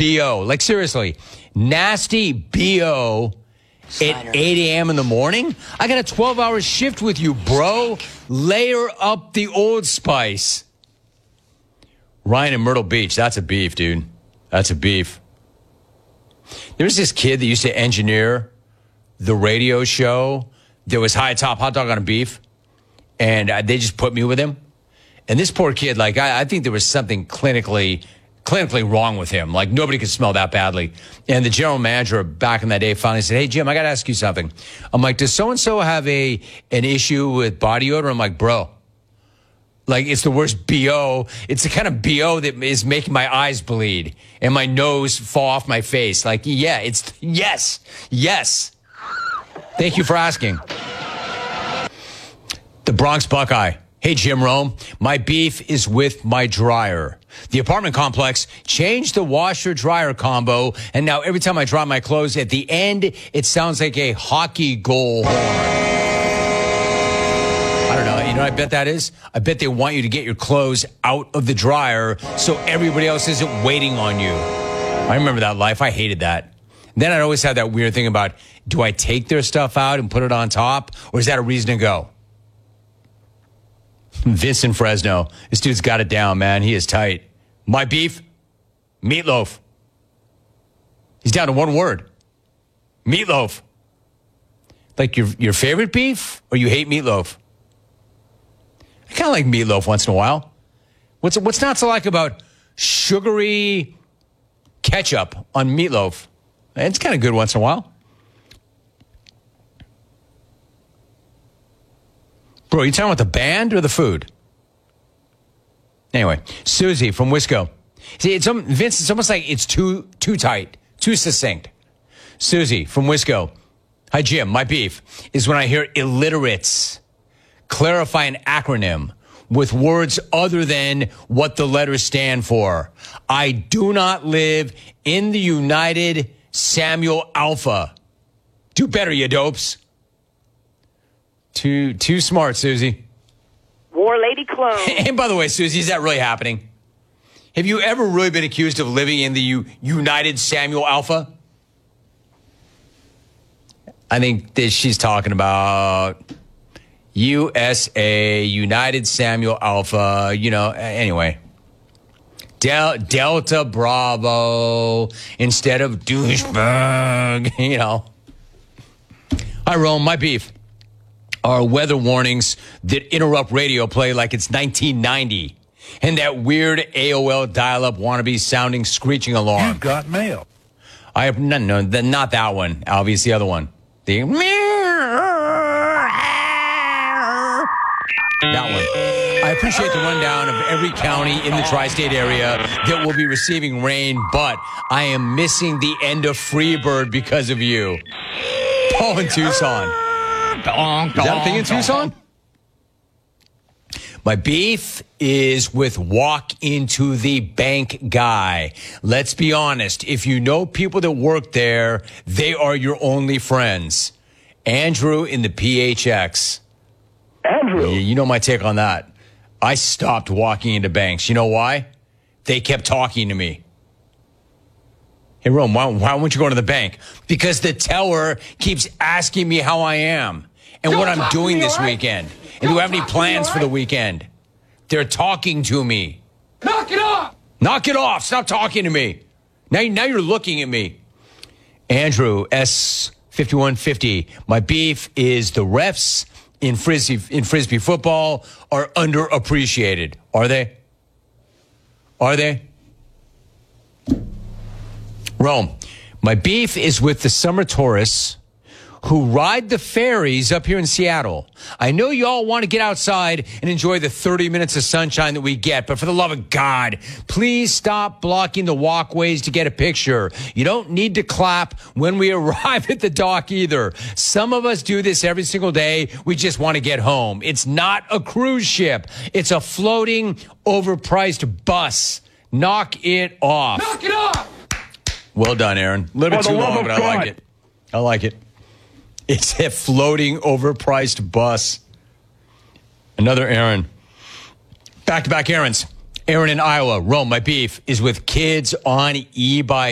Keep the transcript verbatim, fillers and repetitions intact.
B O. Like, seriously, nasty B O at eight a.m. in the morning? I got a twelve-hour shift with you, bro. Layer up the Old Spice. Ryan in Myrtle Beach. That's a beef, dude. That's a beef. There's this kid that used to engineer the radio show. There was High Top Hot Dog on a Beef. And uh, they just put me with him. And this poor kid, like, I, I think there was something clinically, clinically wrong with him. Like, nobody could smell that badly. And the general manager back in that day finally said, hey, Jim, I got to ask you something. I'm like, does so-and-so have a an issue with body odor? I'm like, bro, like, it's the worst B O. It's the kind of B O that is making my eyes bleed and my nose fall off my face. Like, yeah, it's, yes, yes. Thank you for asking. The Bronx Buckeye. Hey, Jim Rome, my beef is with my dryer. The apartment complex changed the washer-dryer combo, and now every time I dry my clothes, at the end, it sounds like a hockey goal horn. I don't know. You know what I bet that is? I bet they want you to get your clothes out of the dryer so everybody else isn't waiting on you. I remember that life. I hated that. Then I'd always have that weird thing about, do I take their stuff out and put it on top, or is that a reason to go? Vince in Fresno. This dude's got it down, man. He is tight. My beef? Meatloaf. He's down to one word. Meatloaf. Like your your favorite beef, or you hate meatloaf? I kind of like meatloaf once in a while. What's what's not to like about sugary ketchup on meatloaf? It's kind of good once in a while. Bro, you talking about the band or the food? Anyway, Susie from Wisco. See, it's um, Vince, it's almost like it's too too tight, too succinct. Susie from Wisco. Hi, Jim. My beef is when I hear illiterates clarify an acronym with words other than what the letters stand for. I do not live in the United Samuel Alpha. Do better, you dopes. Too too smart, Susie. War Lady Clone. And by the way, Susie, is that really happening? Have you ever really been accused of living in the U- United Samuel Alpha? I think that she's talking about U S A, United Samuel Alpha, you know, anyway. Del- Delta Bravo instead of douchebag, you know. Hi, Rome, my beef are weather warnings that interrupt radio play like it's nineteen ninety. And that weird A O L dial-up wannabe sounding screeching alarm. You've got mail. I have no, no, the, not that one. Albie's the other one. The that one. I appreciate the rundown of every county in the tri-state area that will be receiving rain, but I am missing the end of Freebird because of you. Paul in Tucson. Is that a thing in Tucson? My beef is with walk into the bank guy. Let's be honest. If you know people that work there, they are your only friends. Andrew in the P H X. Andrew. You know my take on that. I stopped walking into banks. You know why? They kept talking to me. Hey, Rome, why, why won't you go to the bank? Because the teller keeps asking me how I am and Don't what I'm doing me, this right? weekend. And Don't do I have any talk to plans me, for the right? weekend? They're talking to me. Knock it off. Knock it off. Stop talking to me. Now, now you're looking at me. Andrew, S fifty-one fifty. My beef is the refs in Frisbee, in Frisbee football are underappreciated. Are they? Are they? Rome, my beef is with the summer tourists who ride the ferries up here in Seattle. I know y'all want to get outside and enjoy the thirty minutes of sunshine that we get, but for the love of God, please stop blocking the walkways to get a picture. You don't need to clap when we arrive at the dock either. Some of us do this every single day. We just want to get home. It's not a cruise ship. It's a floating, overpriced bus. Knock it off. Knock it off. Well done, Aaron. A little bit For too the love long, of but I like God. it. I like it. It's a floating, overpriced bus. Another Aaron. Back-to-back Aarons. Aaron in Iowa. Rome, my beef is with kids on e-bike.